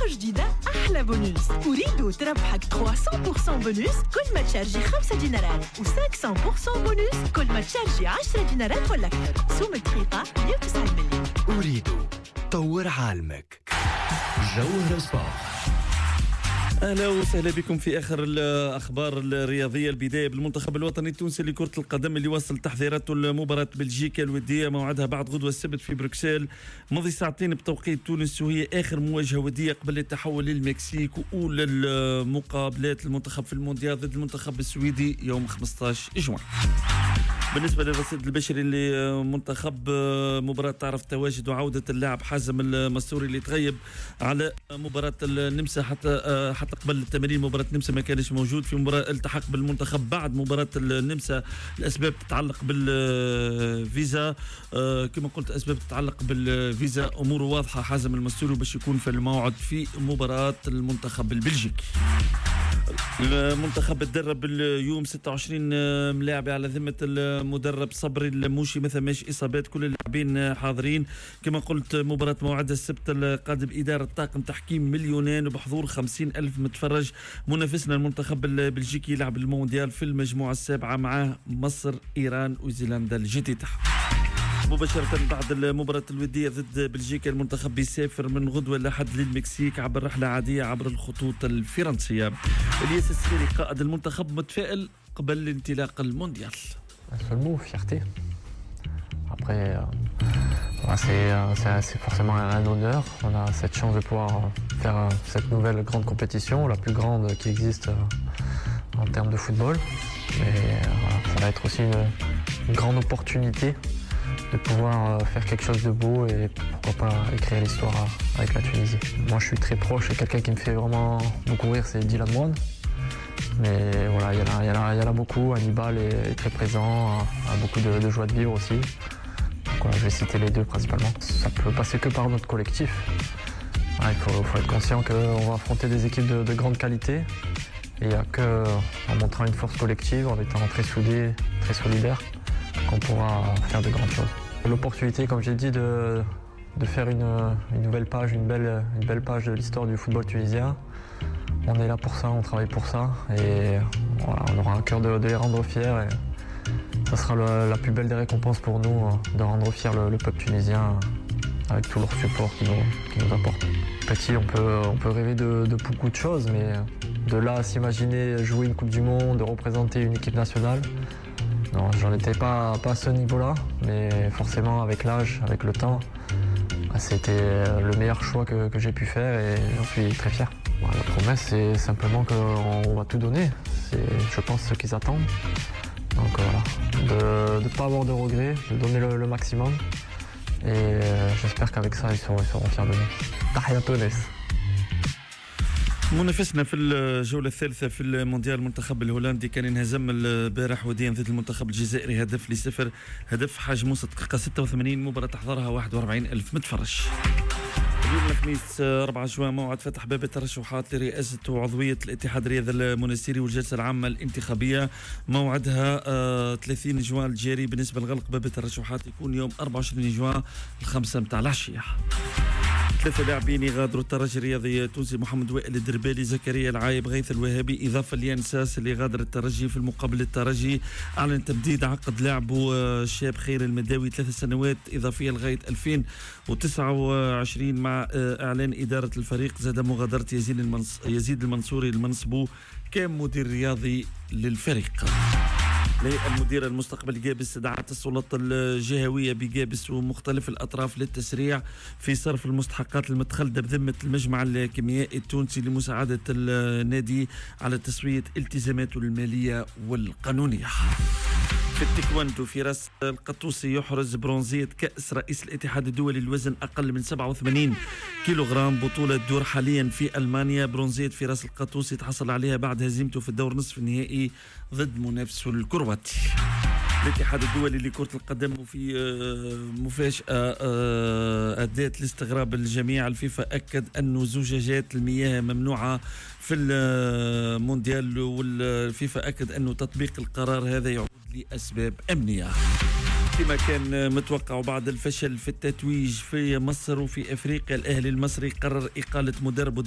جديدة أحلى بونوس. أريد تربحك 300% بونوس كل ما تشارجي 5 دينارات و500% بونوس كل ما تشارجي 10 دينارات ولا أكثر. سوم دقيقة 190 مليون. أريد طور عالمك. جوهر سبورت. أهلا وسهلا بكم في آخر الأخبار الرياضية. البداية بالمنتخب الوطني التونسي لكرة القدم اللي وصل تحضيراته لمباراة بلجيكا الودية، موعدها بعد غدوة السبت في بروكسل مضي ساعتين بتوقيت تونس، وهي آخر مواجهة ودية قبل التحول للمكسيك وأولى المقابلات المنتخب في المونديال ضد المنتخب السويدي يوم 15 جوان. بالنسبة للرصيد البشري لمنتخب، مباراة تعرف تواجد وعودة اللاعب حازم المستوري اللي تغيب على مباراة النمسا حتى قبل التمارين. مباراة النمسا ما كانش موجود في مباراة التحق بالمنتخب بعد مباراة النمسا. الأسباب تتعلق بالفيزا، كما قلت أسباب تتعلق بالفيزا. أموره واضحة، حازم المستوري باش يكون في الموعد في مباراة المنتخب البلجيكي. المنتخب تدرب اليوم 26 ملاعب على ذمة المدرب صبري الموشي، مثل ماشي إصابات كل اللاعبين حاضرين. كما قلت مباراة موعدة السبت القادم، إدارة طاقم تحكيم مليونين وبحضور 50,000 متفرج. منافسنا المنتخب البلجيكي يلعب المونديال في المجموعة السابعة مع مصر، إيران وزيلندا الجديدة. مباشرة بعد المباراة الودية ضد بلجيكا، المنتخب بيسافر من غدوة لحد للمكسيك عبر رحلة عادية عبر الخطوط الفرنسية. الياس السيري قائد المنتخب متفائل قبل انطلاق المونديال. Seulement fierté. Après, c'est forcément un honneur. On a cette chance de pouvoir faire cette nouvelle grande compétition, la plus grande qui existe en termes de football. Mais ça va être aussi une grande opportunité de pouvoir faire quelque chose de beau et pourquoi pas écrire l'histoire avec la Tunisie. Moi je suis très proche et quelqu'un qui me fait vraiment beaucoup rire, c'est Dylan Moine. Mais voilà, il y en a beaucoup. Hannibal est très présent, a beaucoup de joie de vivre aussi. Donc voilà, je vais citer les deux principalement. Ça peut passer que par notre collectif. Il faut être conscient qu'on va affronter des équipes de grande qualité. Et il n'y a qu'en montrant une force collective, en étant très soudés, très solidaires, qu'on pourra faire de grandes choses. L'opportunité, comme j'ai dit, de faire une nouvelle page, une belle page de l'histoire du football tunisien. On est là pour ça, on travaille pour ça et voilà, on aura un cœur de les rendre fiers et ça sera la plus belle des récompenses pour nous de rendre fier le peuple tunisien avec tout leur support qu'ils nous apportent. Petit, on peut rêver de beaucoup de choses, mais de là à s'imaginer jouer une Coupe du Monde, de représenter une équipe nationale, non, j'en étais pas à ce niveau-là, mais forcément avec l'âge, avec le temps, c'était le meilleur choix que j'ai pu faire et j'en suis très fier. La promesse, c'est simplement qu'on va tout donner. C'est, je pense, ce qu'ils attendent. Donc voilà, de ne pas avoir de regrets, de donner le maximum. Et j'espère qu'avec ça, ils seront fiers de nous. Tahia Tunis. منافسنا في الجولة الثالثة في المونديال المنتخب الهولندي كان انهزم البارح وديا ضد المنتخب الجزائري 1-0. هدف حجمه 86 مباراة تحضرها 41,000 متفرج. اليوم الخميس 4 جوان موعد فتح باب الترشحات لرئاسة وعضوية الاتحاد الرياضي المنستيري والجلسة العامة الانتخابية، موعدها 30 جوان الجاري. بالنسبة لغلق باب الترشحات يكون يوم 24 جوان 5 متاع العشية. 3 لاعبين يغادروا الترجي الرياضي التونسي: محمد وائل الدربالي، زكريا العايب، غيث الوهابي، إضافة ليانساس اللي غادر الترجي. في المقابل الترجي أعلن تمديد عقد لاعبه الشاب خير المداوي 3 سنوات إضافية لغاية 2029 مع إعلان إدارة الفريق زاد مغادرة يزيد المنصوري لمنصبه كمدير رياضي للفريق. للمدير المستقبل جابس استدعت السلطات الجهوية بجابس ومختلف الأطراف للتسريع في صرف المستحقات المتخلدة بذمة المجمع الكيميائي التونسي لمساعدة النادي على تسوية التزاماته المالية والقانونية. في التايكوندو، فراس القطوسي يحرز برونزية كأس رئيس الاتحاد الدولي الوزن أقل من 87 كيلوغرام. بطولة تدور حاليا في ألمانيا. برونزية فراس القطوسي تحصل عليها بعد هزيمته في الدور نصف النهائي ضد منافسه الكرواتي. الاتحاد الدولي لكرة القدم وفي مفاجأة أدت لاستغراب الجميع. الفيفا أكد أن زجاجات المياه ممنوعة في المونديال، والفيفا أكد أنه تطبيق القرار هذا يعود لأسباب أمنية. كما كان متوقع بعد الفشل في التتويج في مصر وفي أفريقيا، الأهلي المصري قرر إقالة مدربه